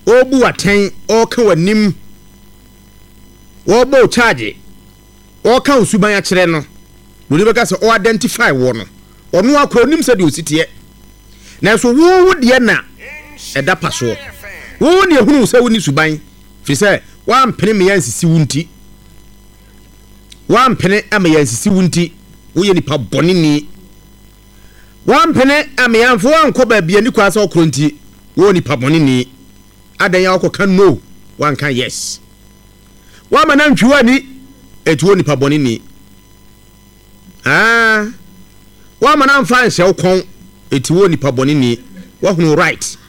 obu aten oka wanim obo charge oka usuban ya kire no woni beka se o identify wo no ono akronim se de ositie na so wo de na eda paso wo ne ehunu se woni suban fi se wa mpene me yansisi wunti wa mpene ama yansisi wunti wo ye nipa bonini wa mpene ama yanfo anko ba bia ni kwa se okronti wo nipa bonini adan ya okọ kan no wan kan yes wa mana ntwiwa ni etuo nipa bonini wa mana mfa nse okon etuo nipa bonini wa hunu right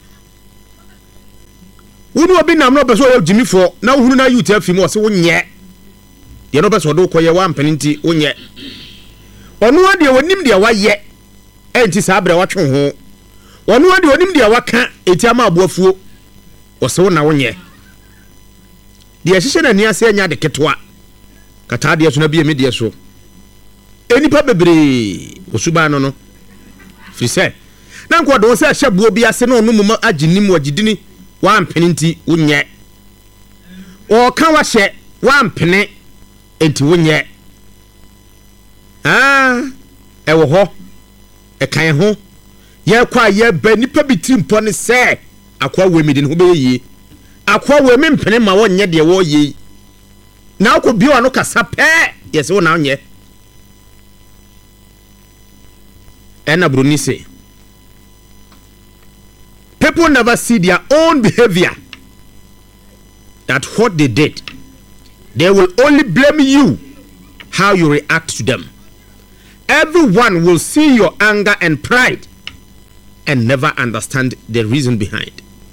wonu obi nam no beso o jimifo na hunu na youth afim o se wonye ye no beso do koye wa mpaninti wonye onu ade wonim de waye enti sabre watwe ho onu ade wonim de waka eti ama aboafuo o se wona wonye de hihye na nia se anya de ketwa kata de so na bia me de so enipa bebre osuba no fi se na nko do se hye buo bia se no no mu aginim wagidini wa mpene nti wonye o kan wa hye wa mpene enti wonye ewo ho e kan ho ye kwa ye ba nipa bitimpo ne se akwa wemi de ho be yi akwa wemi mpene ma wonye de wo yi na akọ bi wa no kasa pe yes wo na wonye ena bruni say people never see their own behavior, that what they did, they will only blame you how you react to them. Everyone will see your anger and pride and never understand the reason behind.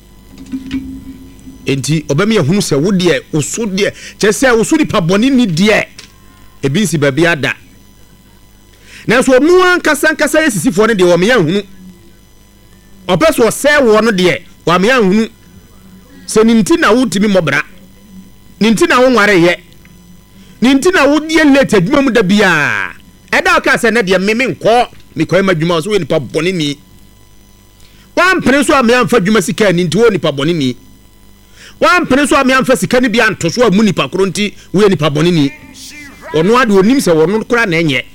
Enti obemi ehunu se wo de oso de chese oso di paboni ni de ebinsi baby ada na so mu ankasa yesisifo ne de wo me yahunu opeso se wo no de wa me yahunu se ninti na wutimi mobra ninti na wo nware ye ninti na wo de late adwuma mu da bia eda ka se ne de meme nko me koy madwuma so we ni paboni ni wa mpere so ame amfa dwuma sika ninti wo ni paboni ni wa mpene so ame amfa sika ni bia ntoso amu nipa kro nti we nipa bonini ono ade onim se wono kra na enye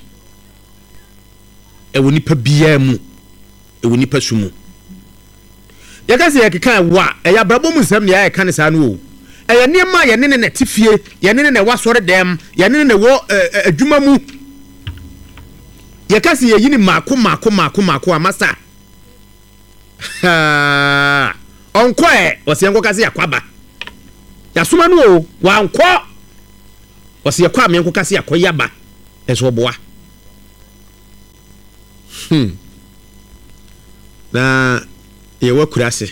e woni pa bia mu e woni pa sumu ya se yakeka wa e ya brabo mu nsam ne ya ka ne sa no o e ya niema ya ne ne tifie ya ne ne wasore dem ya ne ne wo adwuma mu ya ka se yini mako amasa onko e osienko ka se yakwaba ya suma no o wa nko osiekwa amenko ka se yakoyaba eso boa na ye wakurase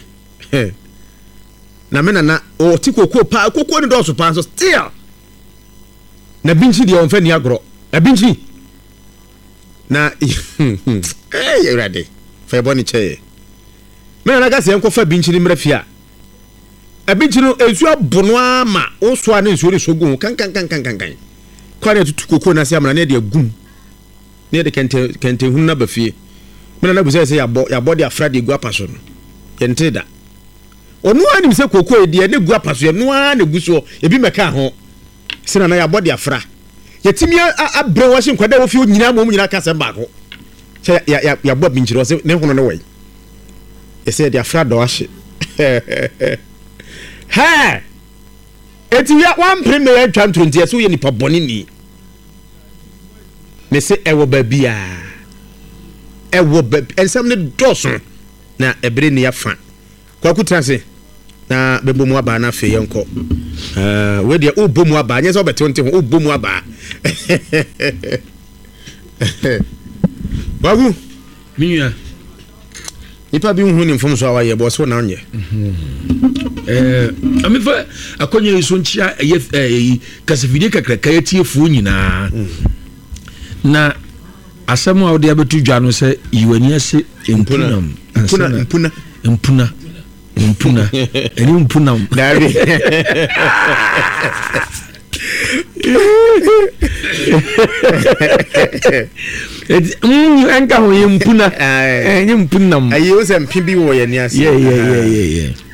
na mena na o tikoko pa kokko ni doso pa so still na binchi de on fa ni agro na binchi na you ready fa boni che mena na ga se enko fa binchi ni mrafia abinchi no esu abono ama o so ana esu re sogun kan kwa na tutukoko na se amana na de agum ne de kente hunna ba fie mena na busa se ya body afrade gu apaso no yente da onu anim se kokko e de ne gu apaso no a na guso ebi meka ho sina na ya body afra yetimi abre wo hye kwada wo fie nyina mo nyina ka se baako se ya bo binchiro se ne hono no wai ese de afra do ahye ha eti ya wan premier 2020 so ye nipa boni ni me se ewo babia ensam ne doson na ebre ne yafa kwaku transe na bebomu aba na fe yenko we de obomu aba anye so betonte ho obomu aba bagu minya nipa bi hu ni mfom so awaye bo so na onye amifa akonye iso nchia kasafide kakraka yetiefu nyina na asemu awde abetu dwa no se yiwani ase impuna eni impuna dabi enka ho impuna eni impuna ayi o se mpi bi wo ye ni ase yeah